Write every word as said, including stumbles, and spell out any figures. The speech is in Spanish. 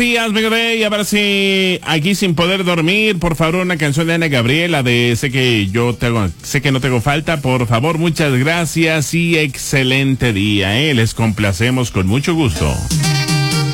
días, Mega Day. A ver si aquí sin poder dormir, por favor, una canción de Ana Gabriela de sé que yo tengo, sé que no tengo falta, por favor, muchas gracias y excelente día, eh. Les complacemos con mucho gusto.